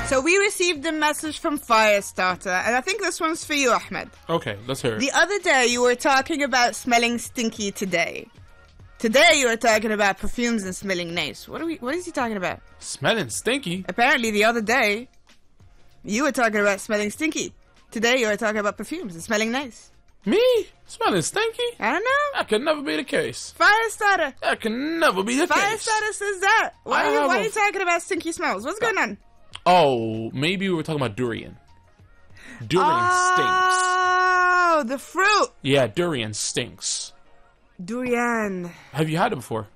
So we received a message from Firestarter, and I think this one's for you, Ahmed. Okay, let's hear it. The other day you were talking about smelling stinky today. Today you were talking about perfumes and smelling nice. What is he talking about? Smelling stinky? Apparently the other day you were talking about smelling stinky. Today you were talking about perfumes and smelling nice. Me? Smelling stinky? I don't know. That could never be the case. Firestarter. That can never be the case. Firestarter says that. Why are you talking about stinky smells? What's going on? Oh, maybe we were talking about durian. Durian stinks. Oh, the fruit. Yeah, durian stinks. Durian. Have you had it before?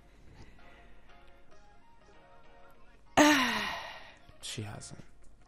She hasn't.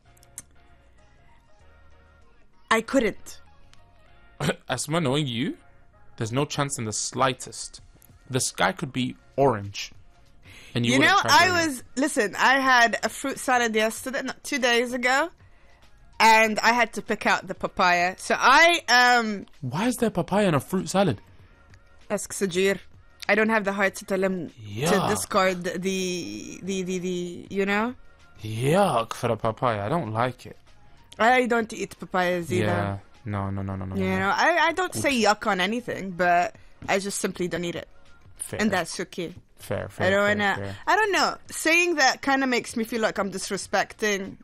I couldn't. Asma, knowing you, there's no chance in the slightest. The sky could be orange. And you know, listen, I had a fruit salad yesterday, 2 days ago, and I had to pick out the papaya. So why is there papaya in a fruit salad? Ask Sajir. I don't have the heart to tell him to discard the you know? Yuck for a papaya. I don't like it. I don't eat papayas either. Yeah. No. You know, I don't say yuck on anything, but I just simply don't eat it. Fair. And that's okay. Fair. I don't know. Saying that kind of makes me feel like I'm disrespecting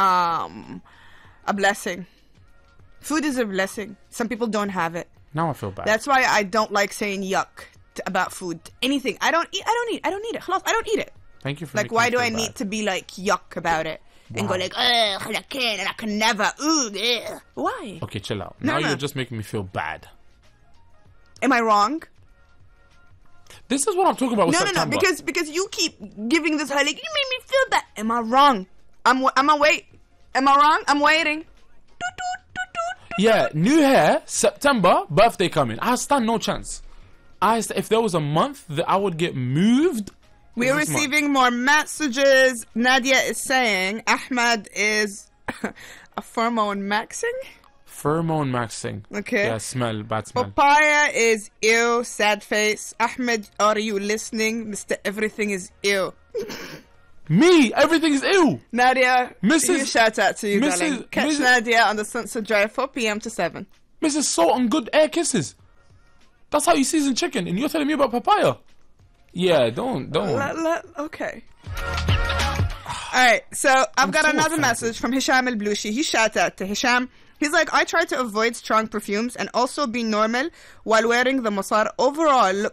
a blessing. Food is a blessing. Some people don't have it. Now I feel bad. That's why I don't like saying yuck about food. Anything. I don't eat it. I don't eat it. Thank you for like, why do I need to be like yuck about it? And go like, ugh, I can't, and I can never, ugh. Why? Okay, chill out. No. You're just making me feel bad. Am I wrong? This is what I'm talking about with September. No, because you keep giving this, like, you made me feel bad. Am I wrong? Am I wrong? I'm waiting. Yeah, new hair, September, birthday coming. I stand no chance. If there was a month that I would get moved. We're receiving more messages. Nadia is saying Ahmed is a pheromone maxing. Pheromone maxing. Okay. Yeah, bad smell. Papaya is ew, sad face. Ahmed, are you listening? Mr. Everything is ew. Me? Everything is ew. Nadia, Mrs. Shout out to you, darling. Catch Nadia on the Sunset Drive 4 p.m. to 7. Mrs. Salt and good air kisses. That's how you season chicken, and you're telling me about papaya. Yeah, don't. Okay. Alright, so I've got another message from Hisham al-Blushi. He shout out to Hisham. He's like, I try to avoid strong perfumes and also be normal while wearing the Masar. Overall,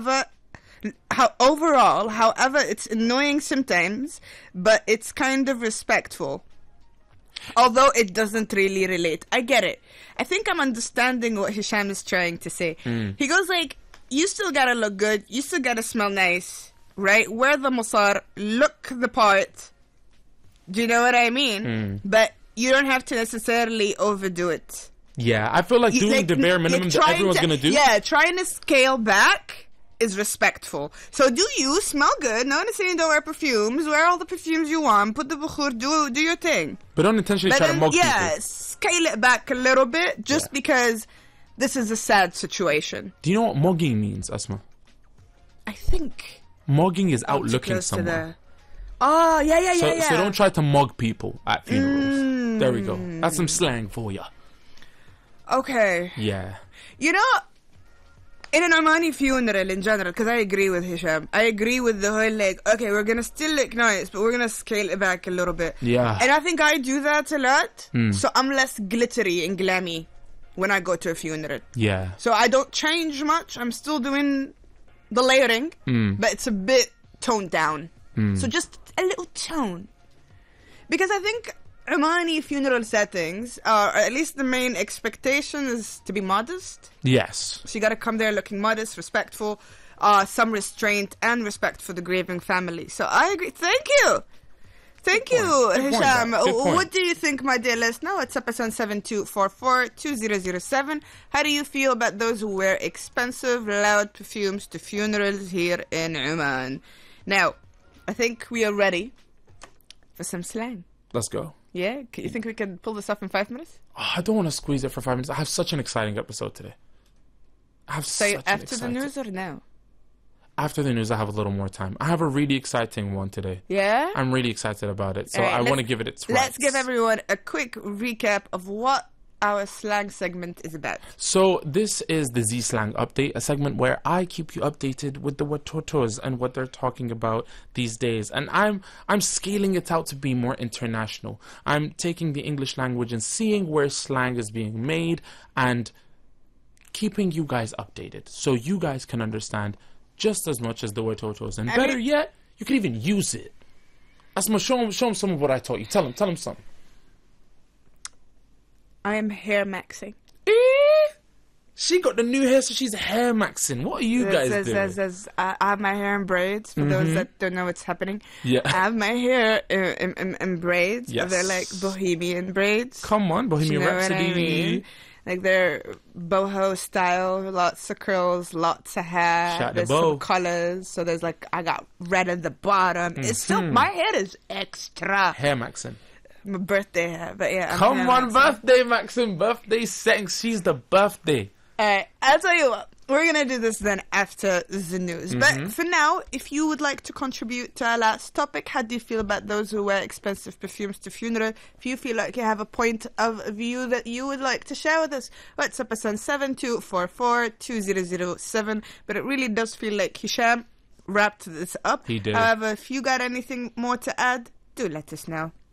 however, it's annoying sometimes, but it's kind of respectful. Although it doesn't really relate. I get it. I think I'm understanding what Hisham is trying to say. He goes like, you still gotta look good, you still gotta smell nice, right? Wear the Masar, look the part. Do you know what I mean? But you don't have to necessarily overdo it. Yeah, I feel like doing the bare minimum that everyone's gonna do. Yeah, trying to scale back is respectful. So do you smell good? No one is saying don't wear perfumes. Wear all the perfumes you want. Put the bukhur, do your thing. But don't intentionally try to mug people. Yeah, scale it back a little bit just because this is a sad situation. Do you know what mugging means, Asma? I think mugging is outlooking someone. Oh, yeah. So don't try to mug people at funerals. There we go. That's some slang for you. Okay. Yeah. You know, in an Omani funeral in general, because I agree with Hisham, I agree with the whole like, okay, we're going to still look nice, but we're going to scale it back a little bit. Yeah. And I think I do that a lot, so I'm less glittery and glammy when I go to a funeral. Yeah. So I don't change much. I'm still doing the layering, but it's a bit toned down. So just a little tone. Because I think Omani funeral settings are, or at least the main expectation is to be modest. Yes. So you got to come there looking modest, respectful, some restraint and respect for the grieving family. So I agree. Thank you. Thank you, Hisham. What do you think, my dear listener? WhatsApp us on 7244-2007. How do you feel about those who wear expensive, loud perfumes to funerals here in Oman? Now, I think we are ready for some slang. Let's go. Yeah? You think we can pull this off in 5 minutes? Oh, I don't want to squeeze it for 5 minutes. I have such an exciting episode today. So after the news or now? after the news, I have a little more time. I have a really exciting one today. Yeah? I'm really excited about it, so All right, I want to give it its rights. Let's give everyone a quick recap of what our slang segment is about. So this is the Z Slang Update, a segment where I keep you updated with the Watotos and what they're talking about these days. And I'm scaling it out to be more international. I'm taking the English language and seeing where slang is being made and keeping you guys updated so you guys can understand just as much as the Watotos. And better yet, you can even use it. Asma, show him some of what I taught you. Tell him something. I am hair maxing. She got the new hair, so she's hair maxing. What are you guys doing? I have my hair in braids. For those that don't know what's happening, Yeah. I have my hair in braids. Yes. They're like bohemian braids. Come on, Bohemian You know what Rhapsody. I mean? Like they're boho style, lots of curls, lots of hair. Shout the There's bow. some colors. So there's like I got red at the bottom. It's still my hair is extra. Hair maxing. My birthday hair, but yeah. I'm Come hair on, maxing. birthday maxing, birthday sex. She's the birthday. Alright, I'll tell you what. We're gonna do this then after the news. But for now, if you would like to contribute to our last topic, how do you feel about those who wear expensive perfumes to funeral? If you feel like you have a point of view that you would like to share with us, WhatsApp us on 7244-2007. But it really does feel like Hisham wrapped this up. He did. However, if you got anything more to add, do let us know.